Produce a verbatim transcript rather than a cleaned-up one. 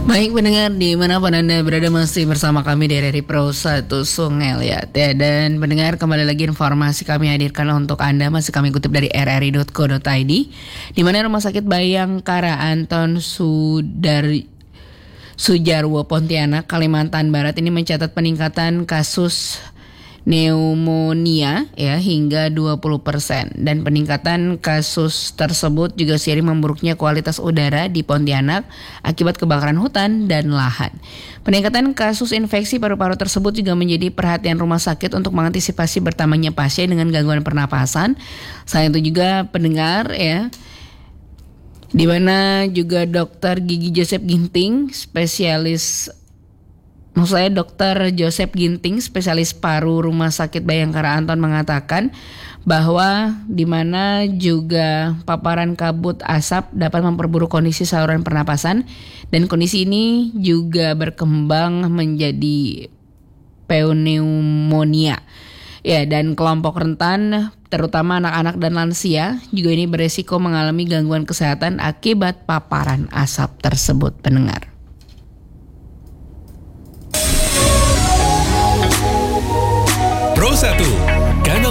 Baik pendengar dimanapun Anda berada masih bersama kami di R R I Pro satu Sungai Liat ya. Dan pendengar kembali lagi informasi kami hadirkan untuk Anda masih kami kutip dari r r i dot co dot i d, di mana Rumah Sakit Bayangkara Anton Sudar Sujarwo Pontianak Kalimantan Barat ini mencatat peningkatan kasus pneumonia ya hingga dua puluh persen, dan peningkatan kasus tersebut juga seiring memburuknya kualitas udara di Pontianak akibat kebakaran hutan dan lahan. Peningkatan kasus infeksi paru-paru tersebut juga menjadi perhatian rumah sakit untuk mengantisipasi bertambahnya pasien dengan gangguan pernapasan. Selain itu juga pendengar ya, di mana juga dokter gigi Joseph Ginting, spesialis Maksud saya dokter Joseph Ginting, spesialis paru Rumah Sakit Bayangkara Anton mengatakan bahwa di mana juga paparan kabut asap dapat memperburuk kondisi saluran pernapasan, dan kondisi ini juga berkembang menjadi pneumonia. Ya, dan kelompok rentan terutama anak-anak dan lansia juga ini beresiko mengalami gangguan kesehatan akibat paparan asap tersebut, pendengar.